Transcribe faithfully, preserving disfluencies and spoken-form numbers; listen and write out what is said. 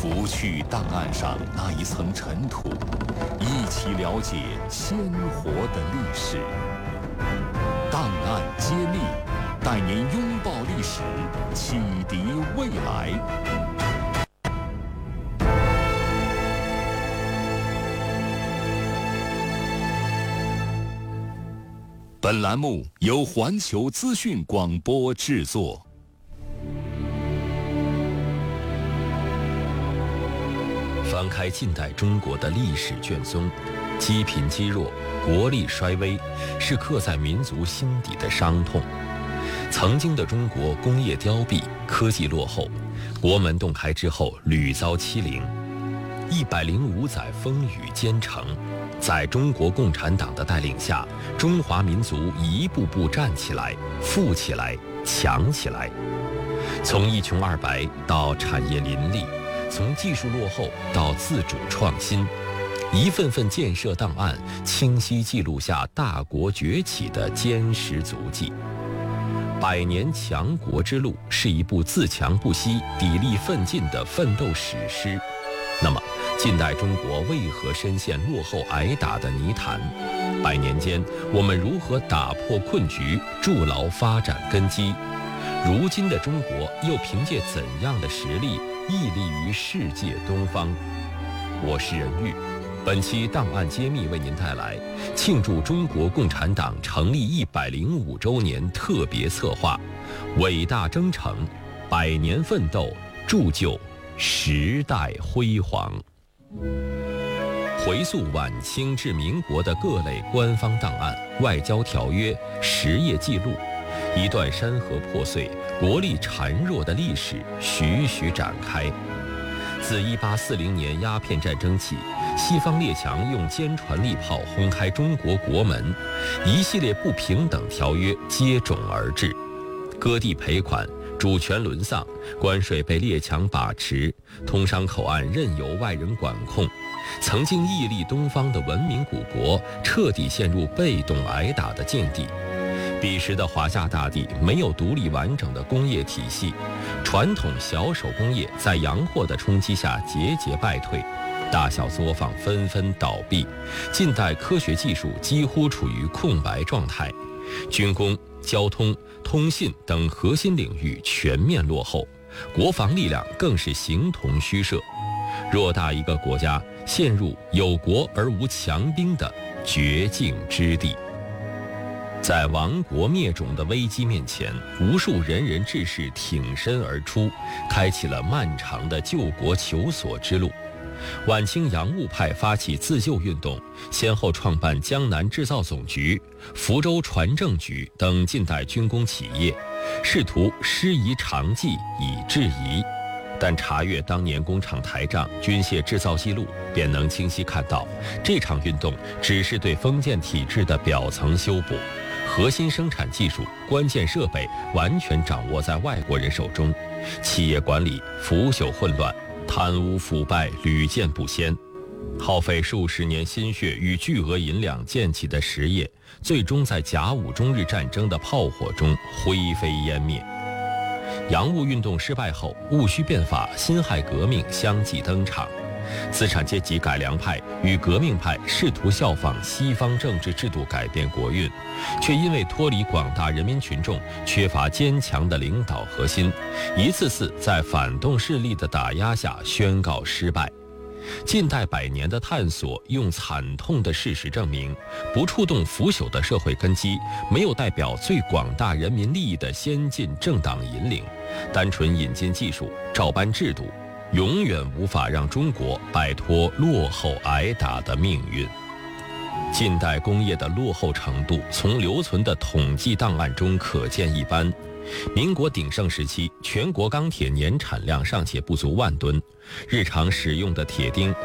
拂去档案上那一层尘土，一起了解鲜活的历史。档案揭秘，带您拥抱历史，启迪未来。本栏目由环球资讯广播制作。 翻开近代中国的历史卷宗，积贫积弱、国力衰微，是刻在民族心底的伤痛。曾经的中国工业凋敝，科技落后，国门洞开之后屡遭欺凌。一百零五载风雨兼程，在中国共产党的带领下，中华民族一步步站起来、富起来、强起来。从一穷二白到产业林立，从技术落后到自主创新，一份份建设档案清晰记录下大国崛起的坚实足迹。百年强国之路是一部自强不息、砥砺奋进的奋斗史诗。那么，近代中国为何深陷落后挨打的泥潭？百年间，我们如何打破困局，筑牢发展根基？如今的中国又凭借怎样的实力屹立于世界东方？我是任玉，本期档案揭秘为您带来庆祝中国共产党成立一百零五周年特别策划《伟大征程，百年奋斗，铸就时代辉煌》。回溯晚清至民国的各类官方档案、外交条约、实业记录，一段山河破碎、国力孱弱的历史徐徐展开。自一八四零年鸦片战争起，西方列强用坚船利炮轰开中国国门，一系列不平等条约接踵而至，割地赔款、主权沦丧，关税被列强把持，通商口岸任由外人管控，曾经屹立东方的文明古国彻底陷入被动挨打的境地。彼时的华夏大地没有独立完整的工业体系，传统小手工业在洋货的冲击下节节败退，大小作坊纷纷倒闭，近代科学技术几乎处于空白状态，军工、交通、通信等核心领域全面落后，国防力量更是形同虚设。偌大一个国家陷入有国而无强兵的绝境之地。在亡国灭种的危机面前，无数仁人志士挺身而出，开启了漫长的救国求索之路。晚清洋务派发起自救运动，先后创办江南制造总局、福州船政局等近代军工企业，试图师夷长技以制夷。但查阅当年工厂台账、军械制造记录，便能清晰看到，这场运动只是对封建体制的表层修补，核心生产技术、关键设备完全掌握在外国人手中，企业管理腐朽混乱，贪污腐败屡见不鲜，耗费数十年心血与巨额银两建起的实业，最终在甲午中日战争的炮火中灰飞烟灭。洋务运动失败后，戊戌变法、辛亥革命相继登场，资产阶级改良派与革命派试图效仿西方政治制度改变国运，却因为脱离广大人民群众，缺乏坚强的领导核心，一次次在反动势力的打压下宣告失败。近代百年的探索，用惨痛的事实证明，不触动腐朽的社会根基，没有代表最广大人民利益的先进政党引领，单纯引进技术、照搬制度，永远无法让中国摆脱落后挨打的命运。近代工业的落后程度，从留存的统计档案中可见一斑。民国鼎盛时期，全国钢铁年产量尚且不足万吨，日常使用的铁钉